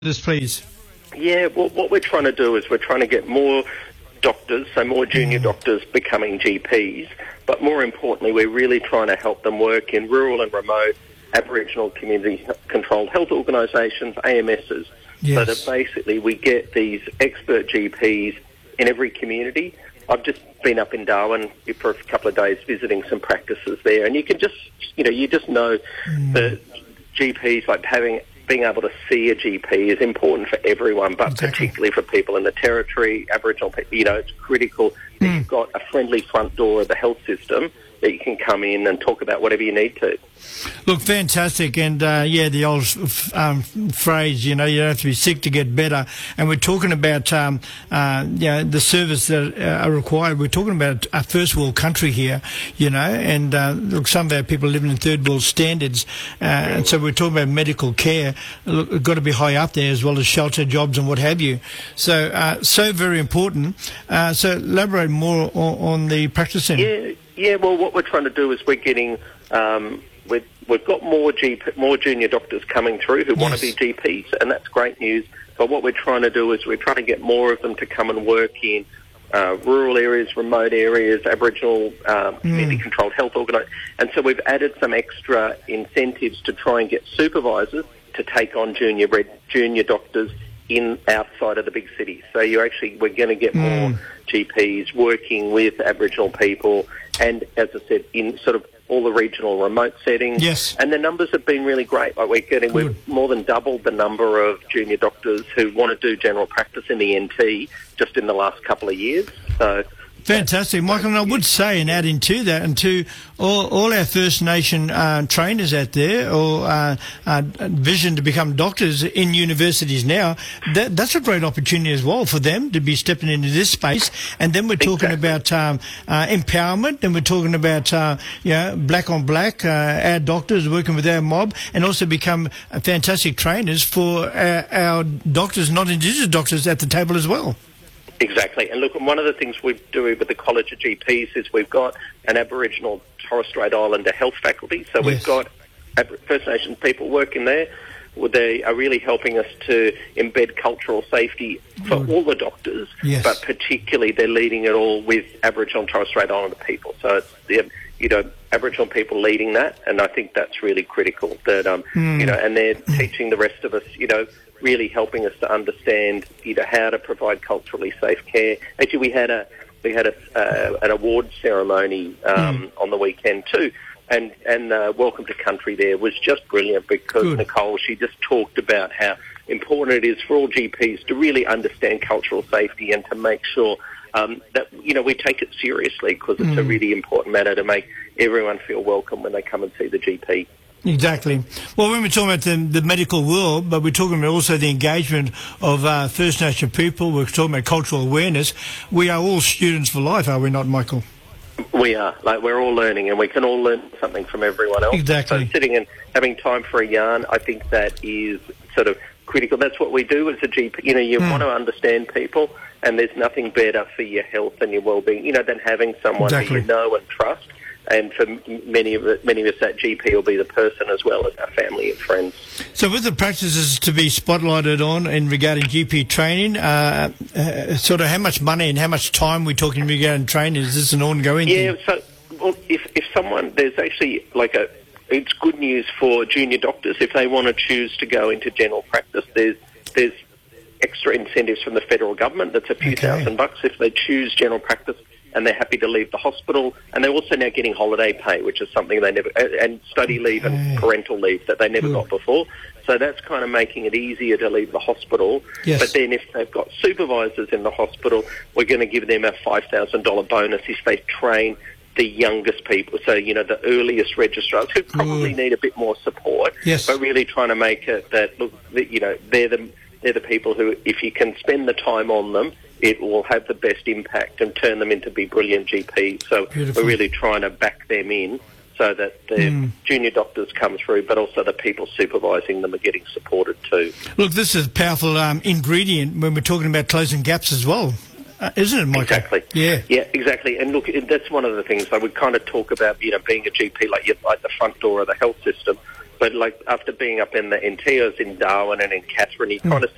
This, please. Yeah, well, what we're trying to do is we're trying to get more doctors, so more junior doctors becoming GPs, but more importantly, we're really trying to help them work in rural and remote Aboriginal community-controlled health organisations, AMSs, so that basically we get these expert GPs in every community. I've just been up in Darwin for a couple of days visiting some practices there, and you can just, you just know that GPs, like being able to see a GP is important for everyone, but particularly for people in the Territory, Aboriginal people. It's critical that you've got a friendly front door of the health system that you can come in and talk about whatever you need to. Look, fantastic. And, the old phrase, you don't have to be sick to get better. And we're talking about, the service that are required. We're talking about a first world country here, and look, some of our people are living in third world standards. And so we're talking about medical care. Look, it's got to be high up there as well as shelter, jobs and what have you. So, so very important. So elaborate more on the practice centre. Yeah, well, what we're trying to do is we're getting, we've got more junior doctors coming through who want to be GPs, and that's great news. But what we're trying to do is we're trying to get more of them to come and work in rural areas, remote areas, Aboriginal community-controlled health organisations. And so we've added some extra incentives to try and get supervisors to take on junior doctors outside of the big cities. So we're going to get more GPs working with Aboriginal people, and as I said, in sort of all the regional remote settings. Yes. And the numbers have been really great. Like we've more than doubled the number of junior doctors who want to do general practice in the NT just in the last couple of years. So fantastic, Michael. And I would say, and adding to that, and to all our First Nation trainers out there, or vision to become doctors in universities now, that's a great opportunity as well for them to be stepping into this space. And then we're talking about empowerment, and we're talking about black on black, our doctors working with our mob, and also become fantastic trainers for our doctors, not Indigenous doctors, at the table as well. Exactly. And look, one of the things we do with the College of GPs is we've got an Aboriginal Torres Strait Islander health faculty. So we've got First Nations people working there. They are really helping us to embed cultural safety for all the doctors, but particularly they're leading it all with Aboriginal and Torres Strait Islander people. So it's the Aboriginal people leading that, and I think that's really critical. That and they're teaching the rest of us, really helping us to understand, how to provide culturally safe care. Actually, we had an award ceremony on the weekend too, and Welcome to Country there was just brilliant because Nicole, she just talked about how important it is for all GPs to really understand cultural safety and to make sure that we take it seriously, because it's a really important matter to make everyone feel welcome when they come and see the GP. Exactly. Well, when we're talking about the medical world, but we're talking about also the engagement of First Nation people, we're talking about cultural awareness, we are all students for life, are we not, Michael? We are. We're all learning, and we can all learn something from everyone else. Exactly. So sitting and having time for a yarn, I think that is sort of critical. That's what we do as a GP. You want to understand people, and there's nothing better for your health and your well-being, than having someone who you know and trust. And for many of us, that GP will be the person as well as our family and friends. So with the practices to be spotlighted on in regarding GP training, sort of how much money and how much time we're talking regarding training? Is this an ongoing thing? Yeah, so if someone, there's actually it's good news for junior doctors if they want to choose to go into general practice. There's extra incentives from the federal government. That's a few $1,000 if they choose general practice, and they're happy to leave the hospital. And they're also now getting holiday pay, which is something they never, and study leave and parental leave that they never got before. So that's kind of making it easier to leave the hospital. Yes. But then if they've got supervisors in the hospital, we're going to give them a $5,000 bonus if they train the youngest people. So, the earliest registrars who probably need a bit more support, but really trying to make it that, look, they're the people who, if you can spend the time on them, it will have the best impact and turn them into be brilliant GPs. So we're really trying to back them in so that the junior doctors come through, but also the people supervising them are getting supported too. Look, this is a powerful ingredient when we're talking about closing gaps as well, isn't it, Michael? Exactly. Yeah, exactly. And look, that's one of the things I would kind of talk about, being a GP, like the front door of the health system. But after being up in the NT, I was in Darwin and in Katherine, you kind of